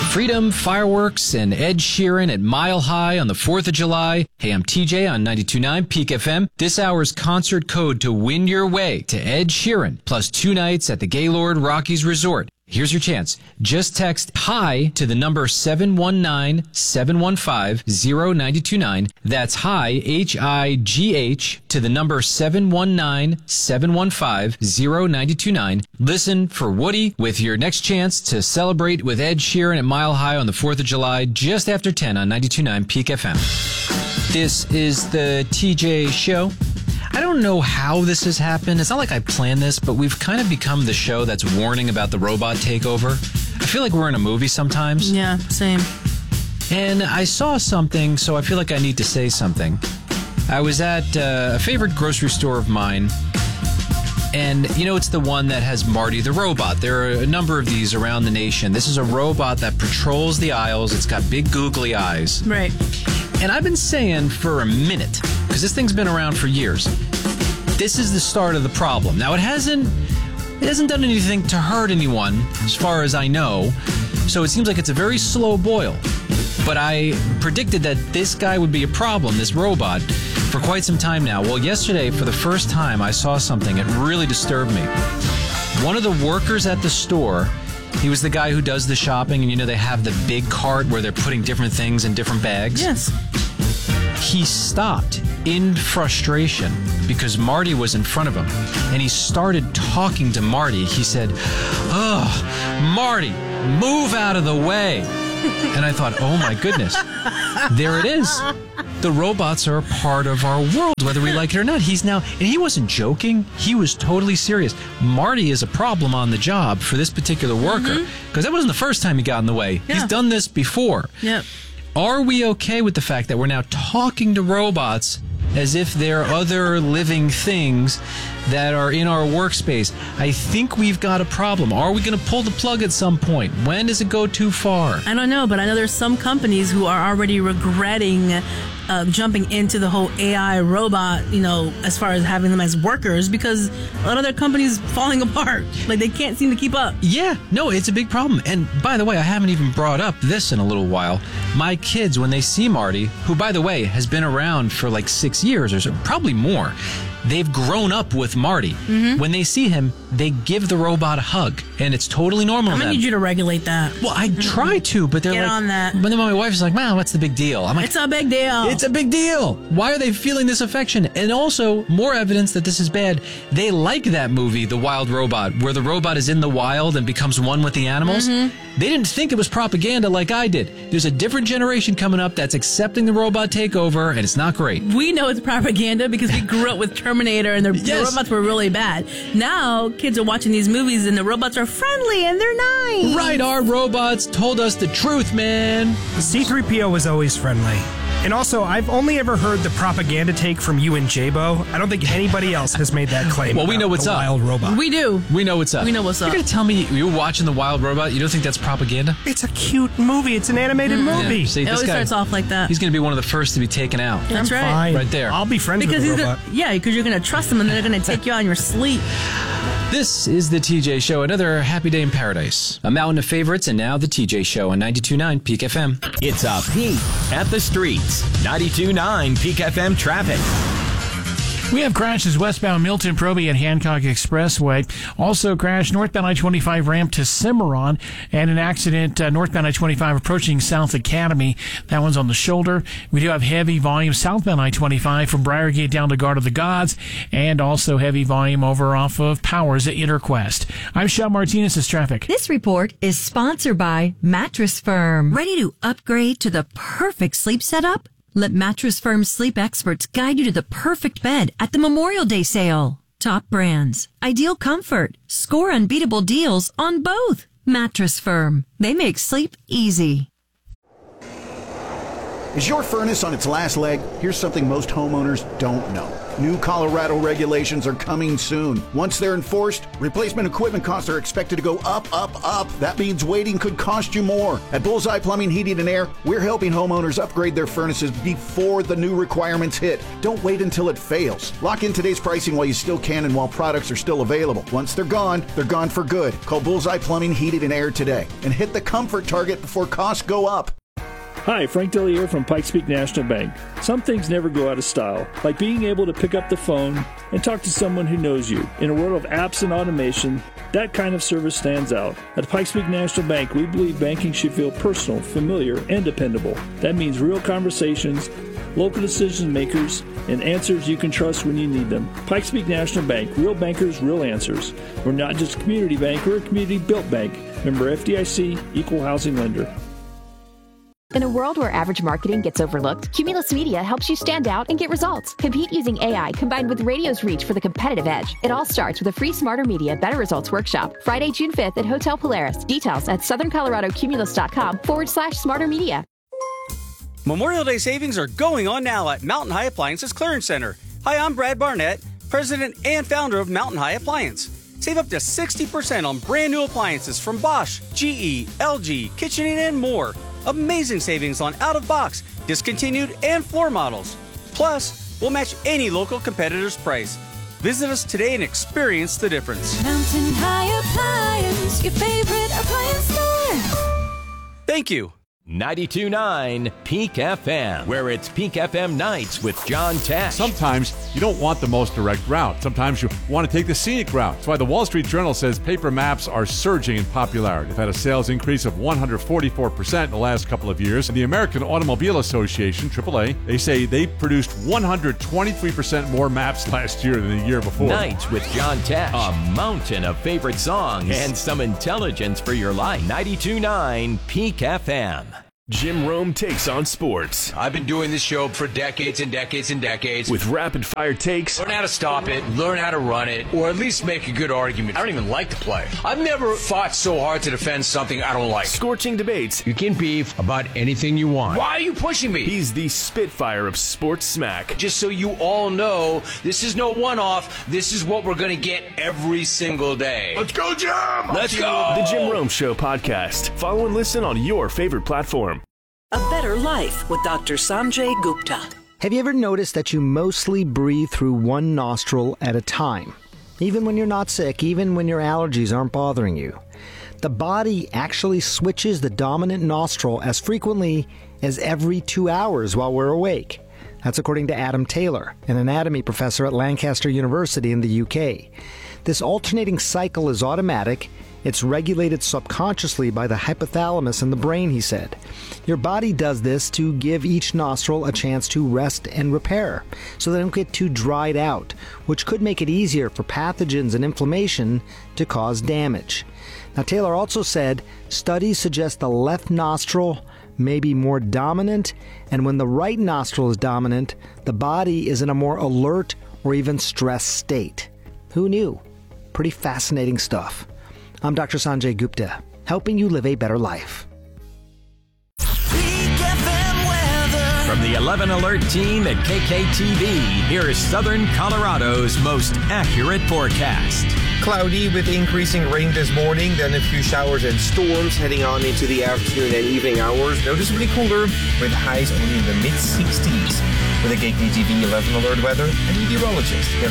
Freedom, fireworks, and Ed Sheeran at Mile High on the 4th of July. Hey, I'm TJ on 92.9 Peak FM. This hour's concert code to win your way to Ed Sheeran, plus 2 nights at the Gaylord Rockies Resort. Here's your chance. Just text HI to the number 719-715-0929. That's HI, H-I-G-H, to the number 719-715-0929. Listen for Woody with your next chance to celebrate with Ed Sheeran at Mile High on the 4th of July, just after 10 on 92.9 Peak FM. This is the TJ Show. I don't know how this has happened. It's not like I planned this, but we've kind of become the show that's warning about the robot takeover. I feel like we're in a movie sometimes. Yeah, same. And I saw something, so I feel like I need to say something. I was at a favorite grocery store of mine, and you know, it's the one that has Marty the robot. There are a number of these around the nation. This is a robot that patrols the aisles. It's got big googly eyes. Right. And I've been saying for a minute, because this thing's been around for years, this is the start of the problem. Now, it hasn't done anything to hurt anyone, as far as I know, so it seems like it's a very slow boil. But I predicted that this guy would be a problem, this robot, for quite some time now. Well, yesterday, for the first time, I saw something that really disturbed me. One of the workers at the store, he was the guy who does the shopping, and you know they have the big cart where they're putting different things in different bags? Yes. He stopped in frustration because Marty was in front of him, and he started talking to Marty. He said, "Oh, Marty, move out of the way." And I thought, oh my goodness, there it is. The robots are a part of our world, whether we like it or not. And he wasn't joking. He was totally serious. Marty is a problem on the job for this particular worker, because that wasn't the first time he got in the way. Yeah. He's done this before. Yep. Are we okay with the fact that we're now talking to robots as if they're other living things that are in our workspace? I think we've got a problem. Are we going to pull the plug at some point? When does it go too far? I don't know, but I know there's some companies who are already regretting jumping into the whole AI robot, as far as having them as workers, because a lot of their companies falling apart. Like, they can't seem to keep up. Yeah, no, it's a big problem. And by the way, I haven't even brought up this in a little while. My kids, when they see Marty, who, by the way, has been around for like 6 years or so, probably more, they've grown up with Marty. When they see him, they give the robot a hug, and it's totally normal. I'm going to need you to regulate that. Well, I try to, but they're Get like... on that. But then my wife's like, "Wow, what's the big deal?" I'm like, It's a big deal. It's a big deal. Why are they feeling this affection? And also, more evidence that this is bad. They like that movie, The Wild Robot, where the robot is in the wild and becomes one with the animals. They didn't think it was propaganda like I did. There's a different generation coming up that's accepting the robot takeover, and it's not great. We know it's propaganda because we grew up with Terminator, and the robots were really bad. Now, kids are watching these movies, and the robots are friendly, and they're nice. Right, our robots told us the truth, man. C-3PO was always friendly. And also, I've only ever heard the propaganda take from you and J-Bo. I don't think anybody else has made that claim. Well, we know what's the up. Wild Robot. We do. We know what's up. We know what's up. You're going to tell me you're watching The Wild Robot? You don't think that's propaganda? It's a cute movie. It's an animated movie. Yeah. See, It this always guy, starts off like that. he's going to be one of the first to be taken out. That's right. Fine. Right there. I'll be friends Because with the he's robot. because you're going to trust them, and they're going to take you out in your sleep. This is the TJ Show, another happy day in paradise. A mountain of favorites, and now the TJ Show on 92.9 Peak FM. It's a peek at the streets. 92.9 Peak FM traffic. We have crashes westbound Milton Proby at Hancock Expressway. Also crashed northbound I-25 ramp to Cimarron, and an accident northbound I-25 approaching South Academy. That one's on the shoulder. We do have heavy volume southbound I-25 from Briargate down to Guard of the Gods, and also heavy volume over off of Powers at Interquest. I'm Sean Martinez. This is traffic. This report is sponsored by Mattress Firm. Ready to upgrade to the perfect sleep setup? Let Mattress Firm's sleep experts guide you to the perfect bed at the Memorial Day sale. Top brands, ideal comfort, score unbeatable deals on both. Mattress Firm. They make sleep easy. Is your furnace on its last leg? Here's something most homeowners don't know. New Colorado regulations are coming soon. Once they're enforced, replacement equipment costs are expected to go up, up, up. That means waiting could cost you more. At Bullseye Plumbing, Heating, and Air, we're helping homeowners upgrade their furnaces before the new requirements hit. Don't wait until it fails. Lock in today's pricing while you still can and while products are still available. Once they're gone for good. Call Bullseye Plumbing, Heating, and Air today and hit the comfort target before costs go up. Hi, Frank Dellier from Pikes Peak National Bank. Some things never go out of style, like being able to pick up the phone and talk to someone who knows you. In a world of apps and automation, that kind of service stands out. At Pikes Peak National Bank, we believe banking should feel personal, familiar, and dependable. That means real conversations, local decision makers, and answers you can trust when you need them. Pikes Peak National Bank, real bankers, real answers. We're not just a community bank, we're a community-built bank. Member FDIC, equal housing lender. In a world where average marketing gets overlooked, Cumulus Media helps you stand out and get results. Compete using AI combined with radio's reach for the competitive edge. It all starts with a free Smarter Media Better Results workshop, Friday, June 5th at Hotel Polaris. Details at southernColoradoCumulus.com/Smarter Media. Memorial Day savings are going on now at Mountain High Appliances Clearance Center. Hi, I'm Brad Barnett, president and founder of Mountain High Appliance. Save up to 60% on brand new appliances from Bosch, GE, LG, KitchenAid, and more. Amazing savings on out-of-box, discontinued, and floor models. Plus, we'll match any local competitor's price. Visit us today and experience the difference. Mountain High Appliance, your favorite appliance store. Thank you. 92.9 Peak FM, where it's Peak FM nights with John Tesh. Sometimes you don't want the most direct route. Sometimes you want to take the scenic route. That's why the Wall Street Journal says paper maps are surging in popularity. They've had a sales increase of 144% in the last couple of years. And the American Automobile Association, AAA, they say they produced 123% more maps last year than the year before. Nights with John Tesh, a mountain of favorite songs and some intelligence for your life. 92.9 Peak FM. Jim Rome takes on sports. I've been doing this show for decades and decades and decades. With rapid-fire takes. Learn how to stop it, learn how to run it, or at least make a good argument. I don't even like the play. I've never fought so hard to defend something I don't like. Scorching debates. You can beef about anything you want. Why are you pushing me? He's the Spitfire of sports smack. Just so you all know, this is no one-off. This is what we're going to get every single day. Let's go, Jim! Let's go! The Jim Rome Show podcast. Follow and listen on your favorite platform. A Better Life with Dr. Sanjay Gupta. Have you ever noticed that you mostly breathe through one nostril at a time? Even when you're not sick, even when your allergies aren't bothering you. The body actually switches the dominant nostril as frequently as every 2 hours while we're awake. That's according to Adam Taylor, an anatomy professor at Lancaster University in the UK. This alternating cycle is automatic. It's regulated subconsciously by the hypothalamus in the brain, he said. Your body does this to give each nostril a chance to rest and repair, so they don't get too dried out, which could make it easier for pathogens and inflammation to cause damage. Now, Taylor also said studies suggest the left nostril may be more dominant, and when the right nostril is dominant, the body is in a more alert or even stressed state. Who knew? Pretty fascinating stuff. I'm Dr. Sanjay Gupta, helping you live a better life. From the 11 Alert team at KKTV, here is Southern Colorado's most accurate forecast. Cloudy with increasing rain this morning, then a few showers and storms heading on into the afternoon and evening hours. Noticeably cooler with highs only in the mid-60s. With a KKTV 11 Alert weather and meteorologist.